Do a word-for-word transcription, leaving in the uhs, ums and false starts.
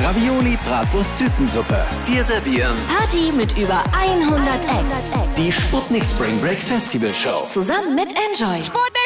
Ravioli, Bratwurst, Tütensuppe. Wir servieren Party mit über hundert Acts. die Sputnik Spring Break Festival Show. Zusammen mit Enjoy. Sputnik!